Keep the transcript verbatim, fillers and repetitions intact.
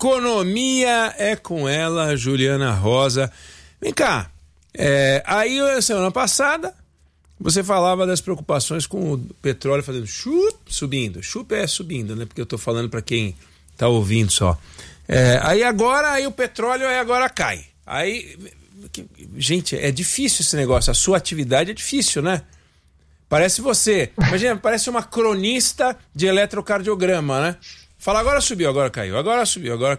Economia é com ela, Juliana Rosa. Vem cá, é, aí semana passada você falava das preocupações com o petróleo fazendo chup, subindo. Chup é subindo, né? Porque eu tô falando para quem tá ouvindo só. É, aí agora, aí o petróleo aí agora cai. Aí, gente, é difícil esse negócio. A sua atividade é difícil, né? Parece você. Imagina, parece uma cronista de eletrocardiograma, né? Fala, agora subiu, agora caiu, agora subiu, agora